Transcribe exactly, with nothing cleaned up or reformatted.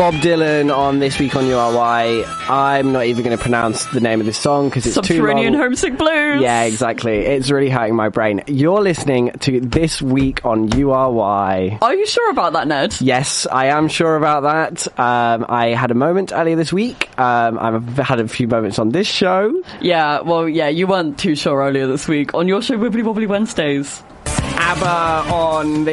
Bob Dylan on This Week on U R Y. I'm not even going to pronounce the name of this song because it's too long. Subterranean Homesick Blues. Yeah, exactly. It's really hurting my brain. You're listening to This Week on U R Y. Are you sure about that, Ned? Yes, I am sure about that. Um, I had a moment earlier this week. Um, I've had a few moments on this show. Yeah, well, yeah, you weren't too sure earlier this week on your show Wibbly Wobbly Wednesdays. ABBA on